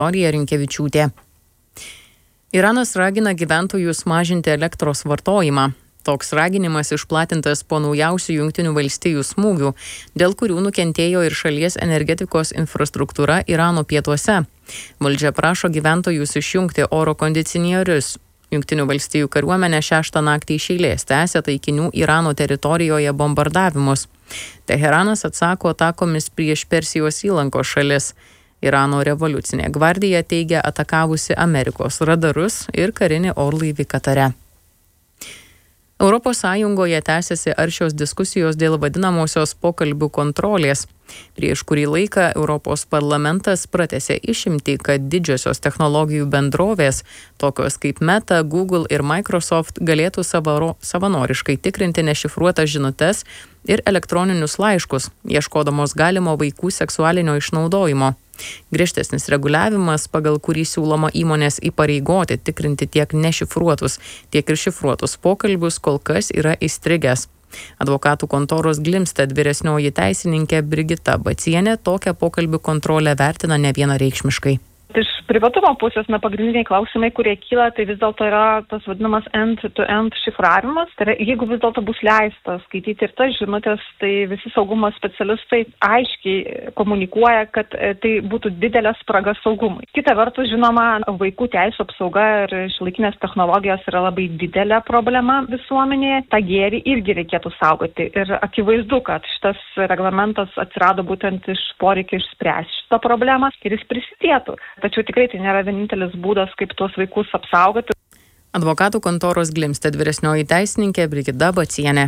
Viktorija Rinkevičiūtė. Iranas ragina gyventojus mažinti elektros vartojimą. Toks raginimas išplatintas po naujausių Jungtinių valstijų smūgių, dėl kurių nukentėjo ir šalies energetikos infrastruktūra Irano pietuose. Valdžia prašo gyventojus išjungti oro kondicionierius. Jungtinių valstijų kariuomenė 6 naktį iš eilės tęsia taikinių Irano teritorijoje bombardavimus. Teheranas atsako atakomis prieš Persijos įlankos šalis. Irano revoliucinė gvardija teigia atakavusi Amerikos radarus ir karinį orlaivį Katare. Europos Sąjungoje tęsiasi aršios diskusijos dėl vadinamosios pokalbių kontrolės. Prieš kurį laiką Europos parlamentas pratęsė išimtį, kad didžiosios technologijų bendrovės, tokios kaip Meta, Google ir Microsoft, galėtų savanoriškai tikrinti nešifruotas žinutes ir elektroninius laiškus, ieškodamos galimo vaikų seksualinio išnaudojimo. Griežtesnis reguliavimas, pagal kurį siūloma įmonės įpareigoti tikrinti tiek nešifruotus, tiek ir šifruotus pokalbius, kol kas yra įstrigęs. Advokatų kontoros Glimstedt vyresnioji teisininkė Brigita Bacienė tokią pokalbių kontrolę vertina nevienareikšmiškai. Iš privatumo pusės pagrindiniai klausimai, kurie kyla, tai vis dėlto yra tas vadinamas end-to-end šifravimas. Tai yra, jeigu vis dėlto bus leista skaityti ir tas žinutės, tai visi saugumo specialistai aiškiai komunikuoja, kad tai būtų didelė spraga saugumui. Kita vertus, žinoma, vaikų teisų apsauga ir šiuolaikinės technologijos yra labai didelė problema visuomenėje. Ta gėrį irgi reikėtų saugoti. Ir akivaizdu, kad šitas reglamentas atsirado būtent iš poreikio išspręsti šitą problemą ir jis prisidėtų. Tačiau tikrai tai nėra vienintelis būdas, kaip tuos vaikus apsaugoti. Advokatų kontoros Glimstedt vyresnioji teisininkė Brigita Bacienė.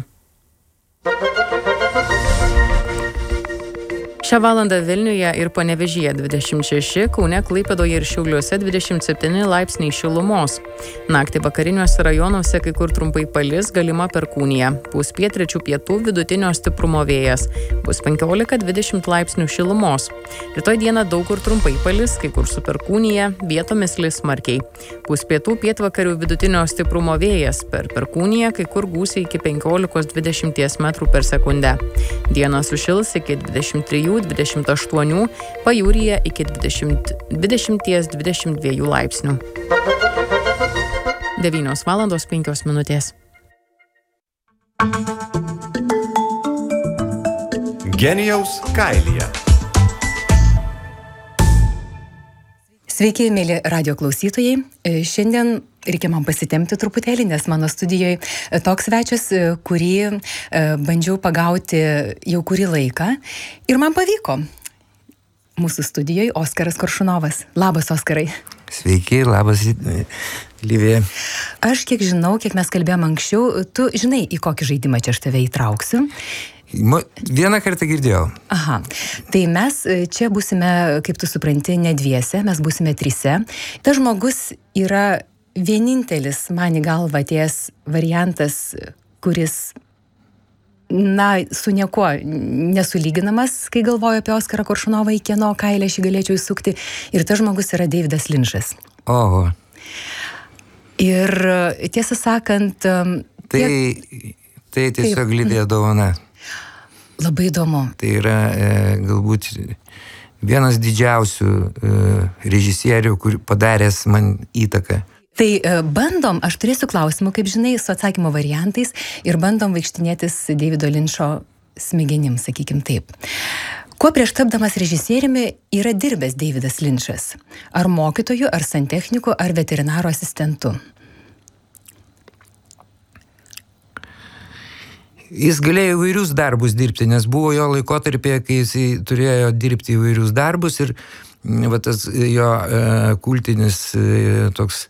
Šią valandą Vilniuje ir Panevėžyje 26, Kaune, Klaipėdoje ir Šiauliuose 27 laipsniai šilumos. Naktį vakariniuose rajonuose kai kur trumpai palis, galima perkūnija. Pūs pietryčių pietų vidutinio stiprumo vėjas. Bus 15-20 laipsnių šilumos. Rytoj dieną daug kur trumpai palis, kai kur su perkūnija, vietomis lis smarkiai. Pūs pietų pietvakarių vidutinio stiprumo vėjas. Per perkūniją kai kur gūsiai iki 15-20 metrų per sekundę. Dieną sušils iki 23-28, pajūryje iki 20-22 laipsnių. 9:05. Genijaus kailyje. Sveiki, mėly radio klausytojai. Šiandien reikia man pasitempti truputėlį, nes mano studijoje toks svečias, kurį bandžiau pagauti jau kurį laiką ir man pavyko. Mūsų studijoje Oskaras Koršunovas. Labas, Oskarai. Sveiki, labas, Livija. Aš kiek žinau, kiek mes kalbėjome anksčiau, tu žinai, į kokį žaidimą čia aš tave įtrauksiu. Vieną kartą girdėjau. Aha, tai mes čia būsime, kaip tu supranti, ne dviese, mes būsime trise. Tas žmogus yra vienintelis man į galvą atėjęs variantas, kuris, su niekuo nesulyginamas, kai galvoju apie Oskarą Koršunovą, į kieno kailį aš jį galėčiau įsukti. Ir tas žmogus yra Deividas Linčas. Oho. Ir tiesą sakant... Tai tiesiog Lidija dovana. Labai įdomu. Tai yra galbūt vienas didžiausių režisierių, kur padaręs man įtaką. Tai bandom, aš turėsiu klausimų, kaip žinai, su atsakymo variantais ir bandom vaikštinėtis Deivido Linčo smegenim, sakykim taip. Kuo prieš tapdamas režisieriumi yra dirbęs Deividas Linčas? Ar mokytoju, ar santechniku, ar veterinaro asistentu? Jis galėjo įvairius darbus dirbti, nes buvo jo laikotarpėje, kai jis turėjo dirbti įvairius darbus ir tas jo kultinis toks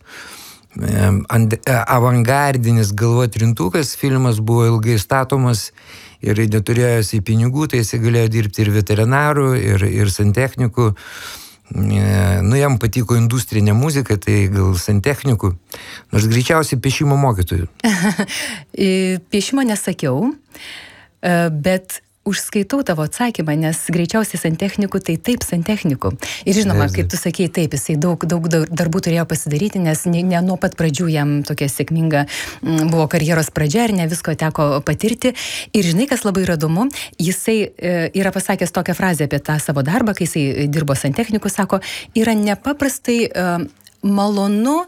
avangardinis galvotrintukas filmas buvo ilgai statomas ir neturėjo jisai pinigų, tai jisai galėjo dirbti ir veterinaru, ir santechniku. Jam patiko industrinė muzika, tai gal santechniku, nors greičiausiai piešimo mokytojų. Piešimo nesakiau, bet užskaitau tavo atsakymą, nes greičiausiai santechnikų, tai taip santechnikų. Ir žinoma, kaip tu sakei, taip, jisai daug darbų turėjo pasidaryti, nes ne nuo pat pradžių jam tokia sėkminga buvo karjeros pradžia ir ne visko teko patirti. Ir žinai, kas labai yra įdomu, jisai yra pasakęs tokią frazę apie tą savo darbą, kai jisai dirbo santechniku, sako, yra nepaprastai malonu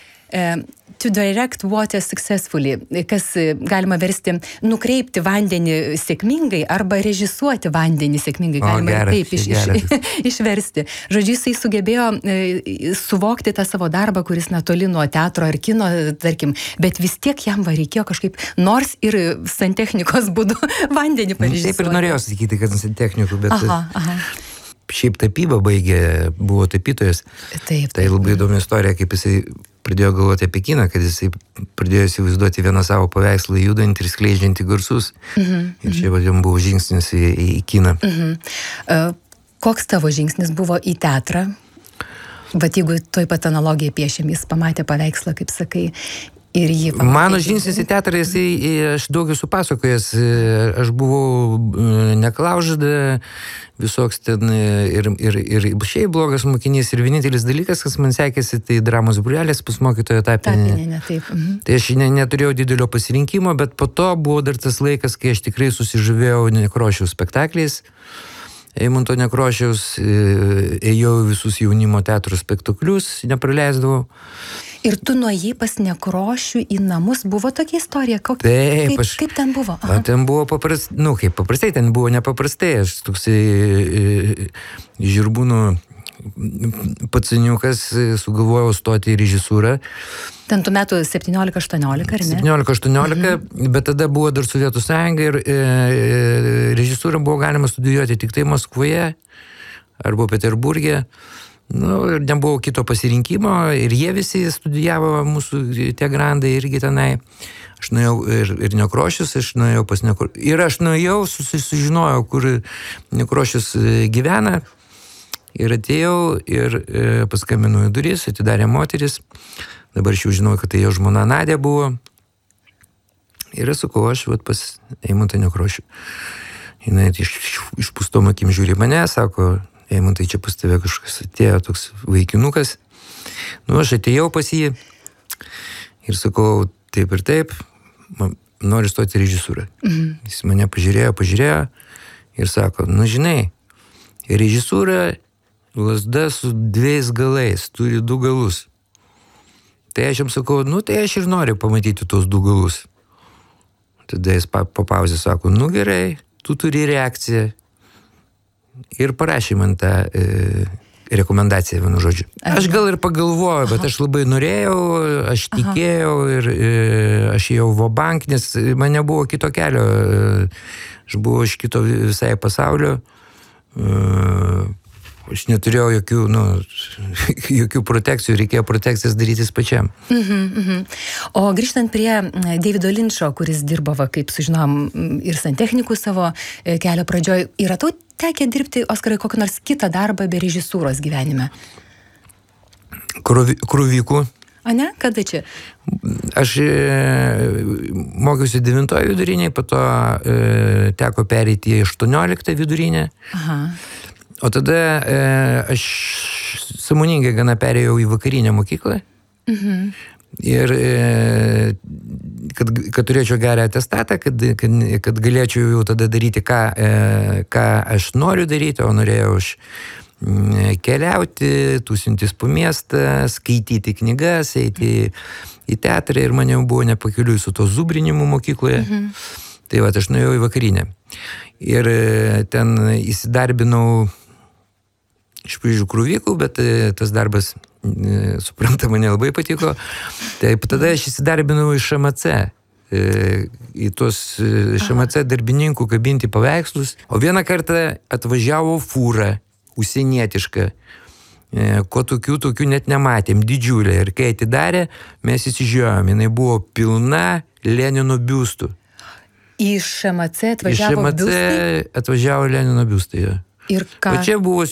to direct water successfully, kas galima versti nukreipti vandenį sėkmingai arba režisuoti vandenį sėkmingai, galima taip išversti. Žodžiu, jisai sugebėjo suvokti tą savo darbą, kuris toli nuo teatro ar kino, tarkim, bet vis tiek jam reikėjo kažkaip, nors ir santechnikos būdu vandenį parežisuoti. Taip ir norėjau sakyti, kad santechnikų, bet... Šiaip tapybą baigė, buvo tapytojas. Taip. Tai labai įdomi istorija, kaip jisai pradėjo galvoti apie kiną, kad jisai pradėjo įsivaizduoti vieną savo paveikslą judantį ir skleidžiantį garsus. Ir čia jam buvo žingsnis į kiną. Koks tavo žingsnis buvo į teatrą? Bet jeigu toj pat analogijai piešėm, jis pamatė paveikslą, kaip sakai, ir jį pamatė. Mano žingsnis į teatrą, aš daug esu pasakojęs, aš buvau neklaužada, visoks ten ir šiaip blogas mokinys, ir vienintelis dalykas, kas man sekėsi, tai dramos būrelis pas mokytojo Tapinienė. Tai aš neturėjau didelio pasirinkimo, bet po to buvo dar tas laikas, kai aš tikrai susižavėjau Nekrošiaus spektakliais. Eimunto Nekrošiaus, ėjau visus jaunimo teatro spektaklius, nepraleisdavau. Ir tu nuėjai pas Nekrošių į namus, buvo tokia istorija? Taip, kaip ten buvo? Ten buvo paprastai, ten buvo nepaprastai, aš toksai Žirmūnų paciniukas sugalvojau stoti į režisūrą. Ten tų metų 17-18, ar ne? 17-18, bet tada buvo dar Sovietų sąjunga ir režisūrą buvo galima studijuoti tik tai Maskvoje arba Peterburge. Ir nebuvo kito pasirinkimo ir jie visi studijavo, mūsų tie grandai irgi tenai. Aš nuėjau ir Nekrošius, aš nuėjau pas Nekrošius. Ir aš nuėjau, sužinojau, kur Nekrošius gyvena. Ir atėjau ir paskambinau į duris, atidarė moteris. Dabar aš jau žinau, kad tai jo žmona Nadė buvo. Ir sakau, aš pas Eimuntą Nekrošių. Jis išpūstom akim žiūri mane, sako, Eimuntai, čia pas tave kažkas atėjo, toks vaikinukas. Aš atėjau pas jį ir sakau, taip ir taip, noriu stoti režisūrą. Jis mane pažiūrėjo ir sako, žinai, režisūra lazda su 2 galais, turi 2 galus. Tai aš jam sakau, tai aš ir noriu pamatyti tos 2 galus. Tada jis po pauzės sako, gerai, tu turi reakciją. Ir parašė man tą rekomendaciją, vienu žodžiu. Aš gal ir pagalvojau, bet aš labai norėjau, aš tikėjau ir aš ėjau vobank, nes man nebuvo kito kelio. Aš buvau iš kito visai pasaulio. Aš neturėjau jokių protekcijų, reikėjo protekcijas darytis pačiam. O grįžtant prie Davido Linčo, kuris dirbo, kaip sužinom, ir santechnikų savo kelio pradžioj, yra tau tekę dirbti, Oskarai, kokį nors kitą darbą be režisūros gyvenime? Krovikų. O ne? Kada čia? Aš mokiausi 9 viduriniai, po to teko pereiti į 18 vidurinę. O tada aš sąmoningai gana perėjau į vakarinę mokyklą. Ir kad turėčiau gerą atestatą, kad galėčiau jau tada daryti, ką aš noriu daryti, o norėjau aš keliauti, tūsintis po miestą, skaityti knygas, eiti į teatrą ir mane jau buvo nepakeliui su to zubrinimu mokykloje. Tai aš nuėjau į vakarinę. Ir ten įsidarbinau iš pradžių krovikų, bet tas darbas, suprantama, nelabai patiko. Taip, tada aš įsidarbinau iš ŠMC, į tos ŠMC darbininkų kabinti paveikslus. O vieną kartą atvažiavo fūra, užsienietiška, ko tokių net nematėm, didžiulė. Ir kai atidarė, mes įsižiūrėjom, jinai buvo pilna Lenino biustų. Iš ŠMC atvažiavo biustai? Iš ŠMC atvažiavo Lenino biustai, jo. Ir ką? O čia buvo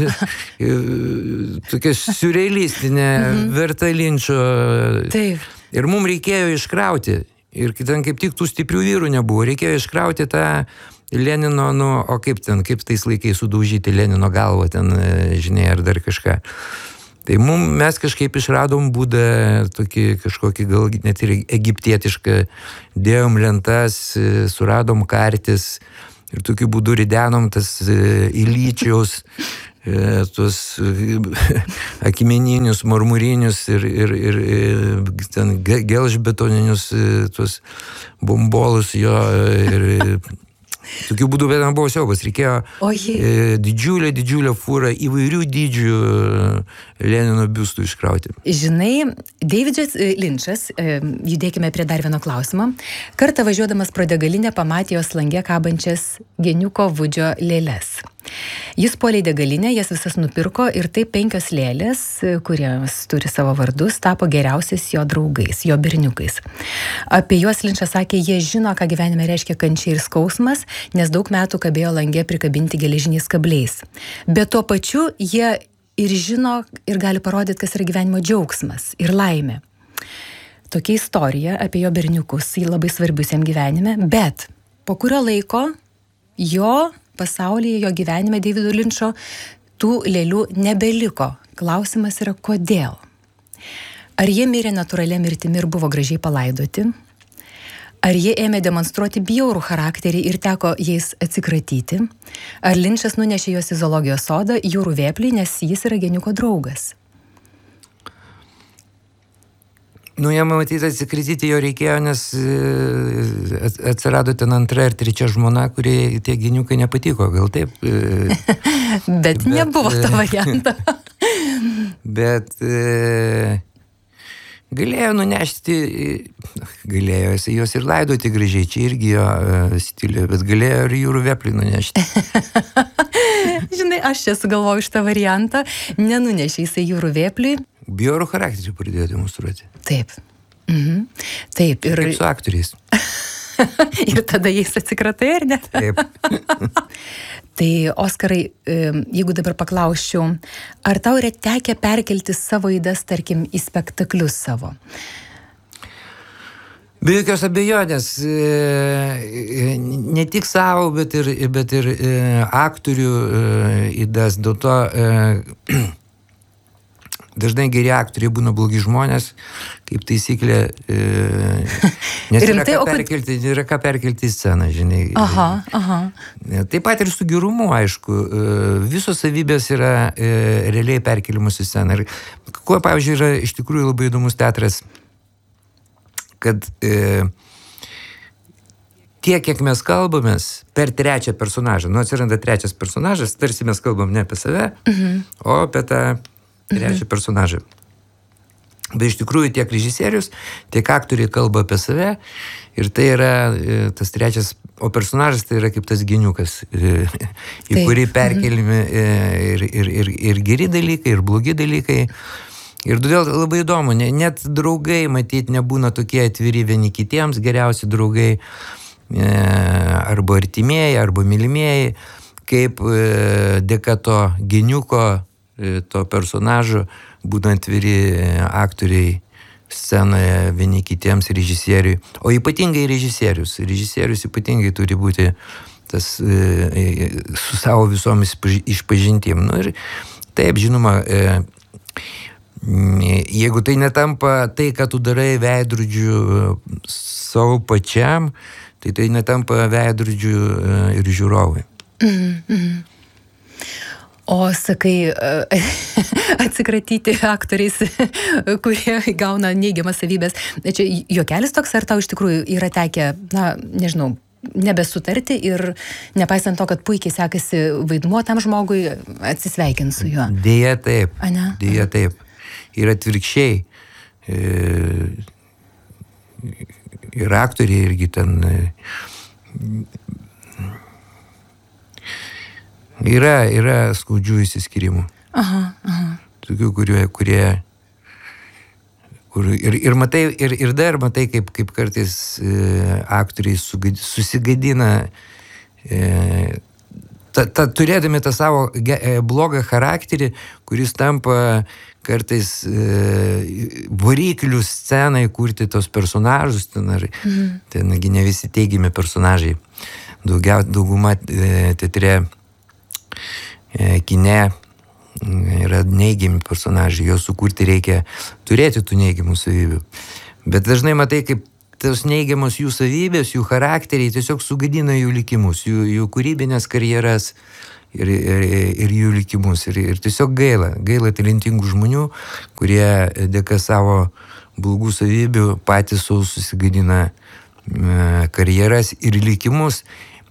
tokia siurrealistinė verta Linčo. Taip. Ir mums reikėjo iškrauti. Ir ten kaip tik tų stiprių vyrų nebuvo. Reikėjo iškrauti tą Lenino, o kaip tais laikais sudaužyti Lenino galvą ten, žinai, ar dar kažką. Tai mes kažkaip išradom būdą tokį kažkokį gal net ir egiptietišką, dėjom lentas, suradom kartis ir tokiu būdu ridenom tas Ilyčiaus, tuos akmeninius, marmurinius ir ten gelžbetoninius tuos bombolus jo ir tokiu būdu vienam buvo siaubas, reikėjo didžiulę fūrą įvairių dydžių Lenino biustų iškrauti. Žinai, Davidas Linčas, judėkime prie dar vieno klausimo, kartą važiuodamas pro degalinę pamatė jos lange kabančias geniuko Vudžio lėles. Jis puolė į degalinę, jas visas nupirko ir taip 5 lėlės, kurios turi savo vardus, tapo geriausiais jo draugais, jo berniukais. Apie juos Linčas sakė, jie žino, ką gyvenime reiškia kančia ir skausmas, nes daug metų kabėjo lange prikabinti geležiniais kabliais. Bet tuo pačiu jie ir žino ir gali parodyti, kas yra gyvenimo džiaugsmas ir laimė. Tokia istorija apie jo berniukus, jį labai svarbius jam gyvenime, bet po kurio laiko jo pasaulyje, jo gyvenime Davido Linčo tų lėlių nebeliko. Klausimas yra, kodėl? Ar jie mirė natūralia mirtimi ir buvo gražiai palaidoti? Ar jie ėmė demonstruoti bjaurų charakterį ir teko jais atsikratyti? Ar Linčas nunešė juos į zoologijos sodą, jūrų vėplį, nes jis yra geniuko draugas? Jam matyti atsikratyti jo reikėjo, nes atsirado ten 2 ar 3 žmona, kurie tie geniukai nepatiko, gal taip? bet nebuvo to varianto. Bet galėjo nunešti, galėjo jos ir laidoti gražiai, čia irgi jo stiliuje, bet galėjo ir jūrų veplį nunešti. Žinai, aš čia sugalvoju šitą variantą, nenunešė jisai jūrų veplį. Bjaurų charakterį pradėjo demonstruoti. Taip. Taip. Ir... Kaip su aktoriais. Ir tada jais atsikratai, ar ne? Taip. Tai, Oskarai, jeigu dabar paklausčiau, ar tau yra tekę perkelti savo įdas, tarkim, į spektaklius savo? Be jokios abejonės, ne tik savo, bet ir aktorių įdas. Dėl to dažnai geri aktoriai būna blogi žmonės, kaip taisyklė, nes yra ką perkelti į sceną, žinai. Aha. Taip pat ir su gerumu, aišku, visos savybės yra realiai perkeliamos į sceną. Ir kuo, pavyzdžiui, yra iš tikrųjų labai įdomus teatras, kad tiek, kiek mes kalbamės per 3 personažą, atsiranda 3 personažas, tarsi mes kalbam ne apie save, o apie tą 3 personažą. Bet iš tikrųjų tiek režisierius, tiek aktoriai kalba apie save ir tai yra tas 3, o personažas tai yra kaip tas geniukas, į kurį perkelimi ir geri dalykai, ir blogi dalykai. Ir todėl labai įdomu, net draugai, matyt, nebūna tokie atviri vieni kitiems, geriausi draugai, arba artimieji, arba mylimieji, kaip dėka to geniuko, to personažo, būtent atviri aktoriai scenoje vieni kitiems režisieriui, o ypatingai režisierius. Režisierius ypatingai turi būti tas su savo visomis išpažintim. Ir taip, žinoma, jeigu tai netampa tai, ką tu darai veidrodžiu savo pačiam, tai netampa veidrodžiu ir žiūrovui. O sakai, atsikratyti aktoriais, kurie gauna neigiamas savybės. Čia juokelis toks, ar tau iš tikrųjų yra tekę, nežinau, nebesutarti ir nepaisant to, kad puikiai sekasi vaidmuo tam žmogui, atsisveikinti su juo? Deja taip. Ane? Deja taip. Ir atvirkščiai. Ir aktoriai irgi ten... Yra skaudžių įsiskyrimų. Aha. Tokių, ir matai, ir dar matai, kaip kartais aktoriai susigadina, turėdami tą savo blogą charakterį, kuris tampa kartais variklių scenai kurti tos personažus, tengi ne visi teigiami personažai. dauguma teatre, kine yra neigiami personažai, juos sukurti reikia turėti tų neigiamų savybių. Bet dažnai matai, kaip tos neigiamos jų savybės, jų charakteriai tiesiog sugadina jų likimus, jų kūrybinės karjeras ir jų likimus. Ir tiesiog gaila talentingų žmonių, kurie dėka savo blogų savybių patys susigadina karjeras ir likimus.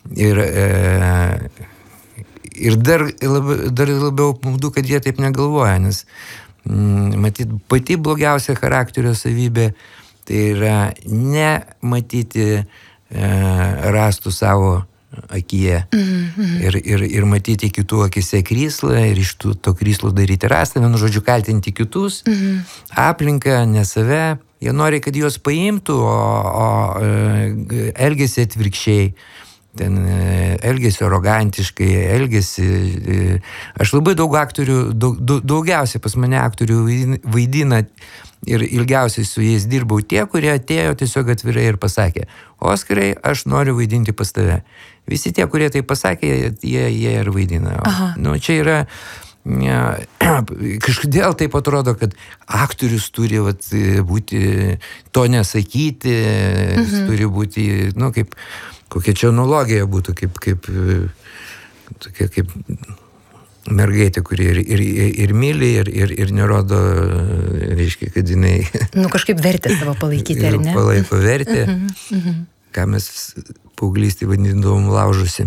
Ir dar labiau apmaudu, kad jie taip negalvoja, nes matyt, pati blogiausia charakterio savybė tai yra nematyti rastų savo akyje ir matyti kitų akise kryslą ir iš to kryslo daryti rastą, vienu žodžiu kaltinti kitus, aplinką, ne save. Jie nori, kad juos paimtų, o elgesi atvirkščiai. Ten elgesi arogantiškai, aš labai daug aktorių, daugiausiai pas mane aktorių vaidina ir ilgiausiai su jais dirbau tie, kurie atėjo tiesiog atvirai ir pasakė: Oskarai, aš noriu vaidinti pas tave. Visi tie, kurie tai pasakė, jie ir vaidina. Čia yra, kažkodėl taip atrodo, kad aktorius turi būti, to nesakyti, jis turi būti, kaip kokia čia analogija būtų, kaip mergaitė, kuri ir myli, ir nerodo, reiškia, kad jinai... kažkaip vertę savo palaikyti, ar ne? Palaiko vertę, ką mes paauglystį vadindavom laužusi.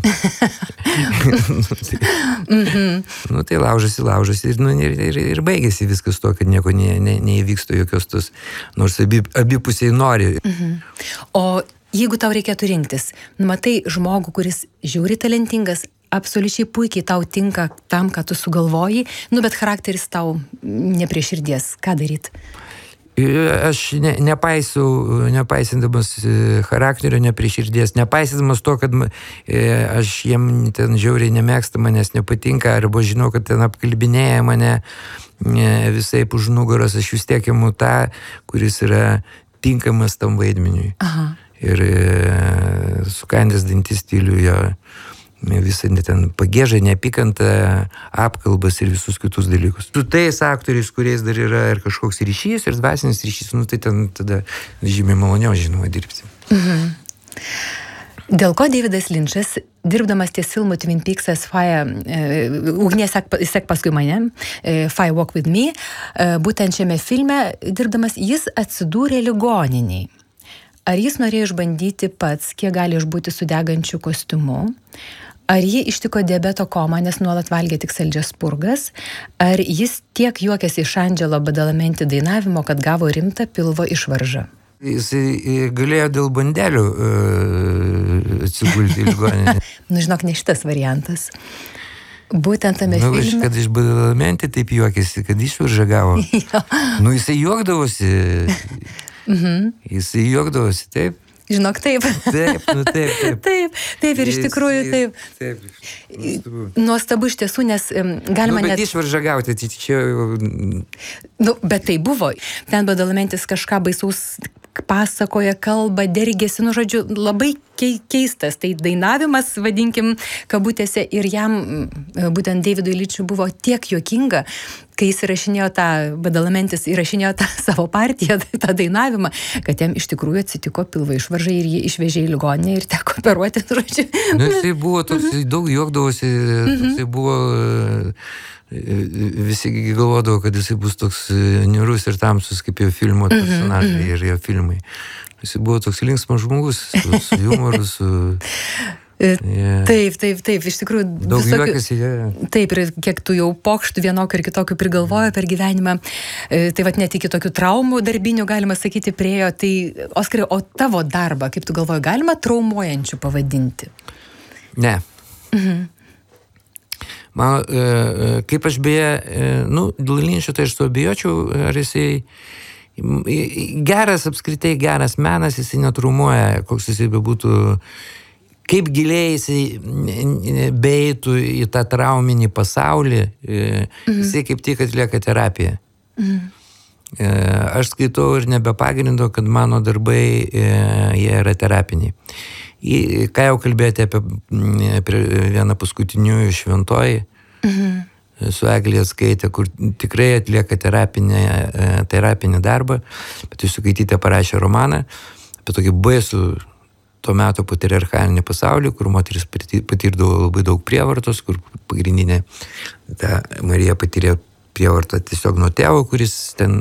Tai laužusi ir baigėsi viskas to, kad nieko neįvyksta, jokios tos, nors abipusiai nori. O jeigu tau reikėtų rinktis, matai žmogų, kuris žiauriai talentingas, absoliučiai puikiai tau tinka tam, ką tu sugalvoji, bet charakteris tau ne prie širdies, ką daryti? Aš nepaisindamas charakterio, ne prie širdies, nepaisindamas to, kad aš jiem ten žiauriai nemėgsta, manęs nepatinka, arba žinau, kad ten apkalbinėja mane visai už nugaros, aš vis tiek imu tą, kuris yra tinkamas tam vaidmeniui. Ir sukandęs dantis stilių jo visą ten pagėžą, neapykantą, apkalbas ir visus kitus dalykus. Su tais aktoriais, kuriais dar yra ir kažkoks ryšys, ir dvasinis ryšys, tai ten tada žymiai maloniau, žinoma, dirbti. Dėl ko Davidas Linčas, dirbdamas ties filmu Twin Peaks'as Ugnie sek paskui mane, Fire Walk With Me, būtent šiame filme dirbdamas, jis atsidūrė ligoniniai. Ar jis norėjo išbandyti pats, kiek gali išbūti su degančiu kostiumu? Ar jį ištiko diabeto koma, nes nuolat valgė tik saldžias purgas? Ar jis tiek juokėsi iš Andželo Badalamenti dainavimo, kad gavo rimtą pilvo išvaržą? Jis galėjo dėl bandelių atsigulti į ligoninę. Žinok, ne šitas variantas. Būtent tame filme. Kad iš Badalamenti taip juokėsi, kad išvaržą gavo. Jisai juokdavosi. Jisai juokdavosi, taip? Žinok, taip. Taip. Taip, ir iš tikrųjų taip. Nuostabu iš tiesų, nes galima bet išvaržą gauti, tai čia... bet tai buvo. Ten Badalamentis kažką baisaus pasakoja, kalba, dergėsi, žodžiu, labai keistas. Tai dainavimas, vadinkim, kabutėse, ir jam, būtent Davidui Linčui, buvo tiek juokinga, kai jis įrašinėjo Badalamentis įrašinėjo tą savo partiją, tą dainavimą, kad jam iš tikrųjų atsitiko pilvo išvarža ir jį išvežė į ligoninę ir teko operuoti, žodžiu. Jisai buvo toks, daug juokdavosi, jisai buvo... Visi galvodavo, kad jisai bus toks niūrus ir tamsus, kaip jo filmo personažai ir jo filmai. Jisai buvo toks linksmas žmogus, su humoru, su... Taip, iš tikrųjų... Daug juokėsi, Taip, ir kiek tu jau pokštų vienokių ir kitokių prigalvojo per gyvenimą, tai net iki tokių traumų darbinių, galima sakyti, priejo. Tai, Oskarai, o tavo darbą, kaip tu galvoji, galima traumuojančių pavadinti? Ne. Man, kaip aš beje, dėl Linčo tai aš suabejočiau, ar jisai apskritai geras menas, jisai netraumuoja, koks jisai bebūtų, kaip giliai jisai beeitų į tą trauminį pasaulį, jisai kaip tik atlieka terapiją. aš skaitau ir nebe pagrindo, kad mano darbai, jie yra terapiniai. Ką jau kalbėti apie vieną paskutiniųjų Šventoji, su Eglė Skaitė, kur tikrai atlieka terapinį darbą, bet Jusiukaitytė parašė romaną apie tokį baisų tuo metu patriarchalinį pasaulį, kur moteris patirdavo labai daug prievartos, kur pagrindinė Marija patyrė prievartą tiesiog nuo tėvo, kuris ten